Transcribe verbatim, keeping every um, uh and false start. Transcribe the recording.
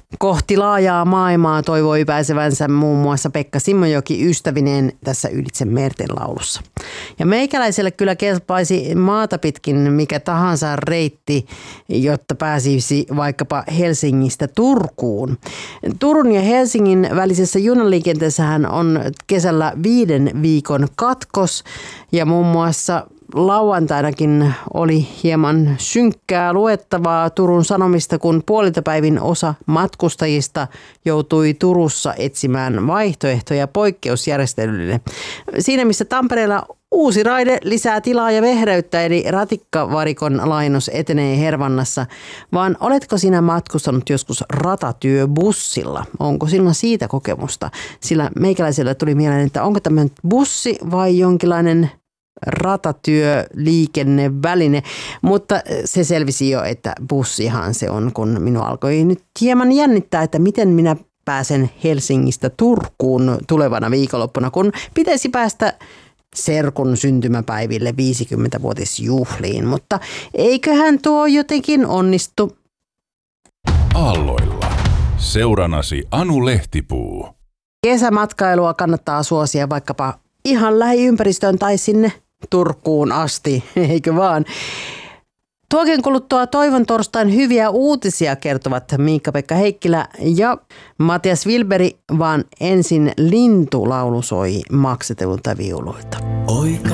kohti laajaa maailmaa toivoi pääsevänsä muun muassa Pekka Simojoki ystävineen tässä Ylitse merten laulussa. Ja meikäläiselle kyllä kelpaisi maata pitkin mikä tahansa reitti, jotta pääsisi vaikkapa Helsingistä Turkuun. Turun ja Helsingin välisessä junaliikenteessähän on kesällä viiden viikon katkos ja muun muassa lauantainakin oli hieman synkkää luettavaa Turun Sanomista, kun puoliltapäivin osa matkustajista joutui Turussa etsimään vaihtoehtoja poikkeusjärjestelyille. Siinä missä Tampereella uusi raide lisää tilaa ja vehreyttä, eli ratikkavarikon lainos etenee Hervannassa, vaan oletko sinä matkustanut joskus ratatyöbussilla? Onko sinulla siitä kokemusta? Sillä meikäläisellä tuli mieleen, että onko tämä bussi vai jonkinlainen ratatyöliikenneväline, mutta se selvisi jo, että bussihan se on, kun minua alkoi nyt hieman jännittää, että miten minä pääsen Helsingistä Turkuun tulevana viikonloppuna, kun pitäisi päästä serkun syntymäpäiville viisikymmenvuotisjuhliin, mutta eiköhän tuo jotenkin onnistu. Aalloilla. Seuranasi Anu Lehtipuu. Kesämatkailua kannattaa suosia vaikkapa ihan lähiympäristöön tai sinne Turkuun asti, eikö vaan? Tuokin kuluttua toivon torstain hyviä uutisia kertovat Miikka-Pekka Heikkilä ja Matias Wilberi, vaan ensin lintulaulu soi maksetelulta viuluilta.